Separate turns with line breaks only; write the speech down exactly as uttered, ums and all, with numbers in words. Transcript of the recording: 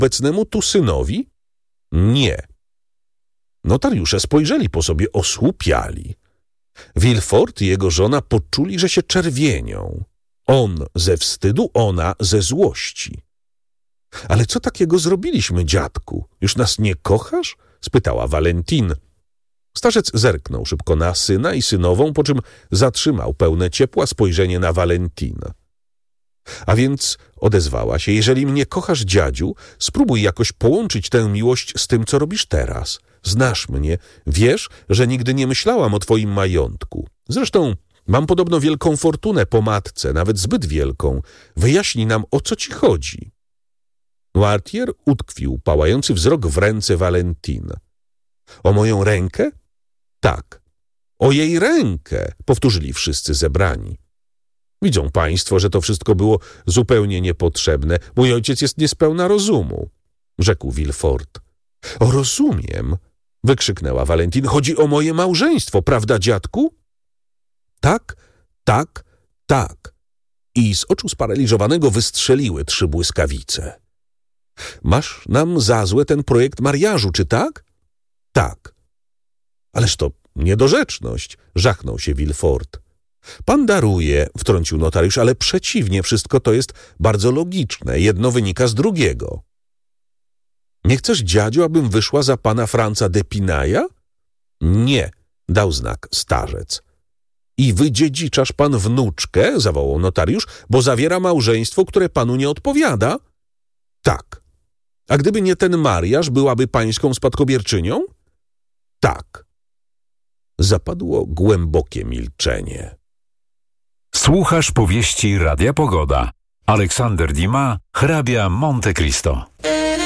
obecnemu tu synowi? Nie. Notariusze spojrzeli po sobie osłupiali. Villefort i jego żona poczuli, że się czerwienią. On ze wstydu, ona ze złości. Ale co takiego zrobiliśmy, dziadku? Już nas nie kochasz? Spytała Valentine. Starzec zerknął szybko na syna i synową, po czym zatrzymał pełne ciepła spojrzenie na Valentine. A więc odezwała się, jeżeli mnie kochasz, dziadziu, spróbuj jakoś połączyć tę miłość z tym, co robisz teraz. Znasz mnie, wiesz, że nigdy nie myślałam o twoim majątku. Zresztą mam podobno wielką fortunę po matce, nawet zbyt wielką. Wyjaśnij nam, o co ci chodzi. Noirtier utkwił pałający wzrok w ręce Valentine. O moją rękę? Tak. O jej rękę, powtórzyli wszyscy zebrani. Widzą państwo, że to wszystko było zupełnie niepotrzebne. Mój ojciec jest niespełna rozumu, rzekł Villefort. O, rozumiem, wykrzyknęła Valentine. Chodzi o moje małżeństwo, prawda, dziadku? Tak, tak, tak. I z oczu sparaliżowanego wystrzeliły trzy błyskawice. Masz nam za złe ten projekt mariażu, czy tak? Tak. Ależ to niedorzeczność, żachnął się Villefort. Pan daruje, wtrącił notariusz, ale przeciwnie, wszystko to jest bardzo logiczne. Jedno wynika z drugiego. Nie chcesz, dziadziu, abym wyszła za pana Franca d'Epinaja? Nie, dał znak starzec. I wydziedziczasz pan wnuczkę, zawołał notariusz, bo zawiera małżeństwo, które panu nie odpowiada? Tak. A gdyby nie ten mariaż, byłaby pańską spadkobierczynią? Tak. Zapadło głębokie milczenie.
Słuchasz powieści Radia Pogoda. Aleksander Dumas, hrabia Monte Cristo.